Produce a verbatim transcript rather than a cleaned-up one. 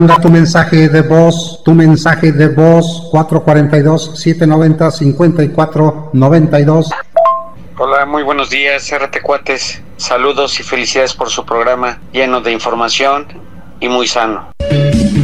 Manda tu mensaje de voz, tu mensaje de voz, cuatro cuatro dos, siete nueve cero, cinco cuatro nueve dos. Hola, muy buenos días, R T Cuates. Saludos y felicidades por su programa, lleno de información y muy sano.